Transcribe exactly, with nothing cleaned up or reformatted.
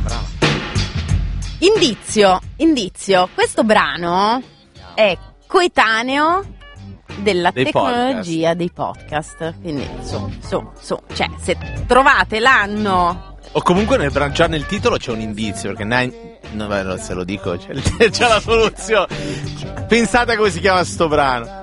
brava. Indizio, indizio. Questo brano è coetaneo della Dei tecnologia podcast. dei podcast. Quindi, su, su, su. Cioè, se trovate l'anno... O comunque nel brano, già nel titolo c'è un indizio, perché nine... no, beh, no, se lo dico, c'è, c'è la soluzione. Pensate a come si chiama sto brano.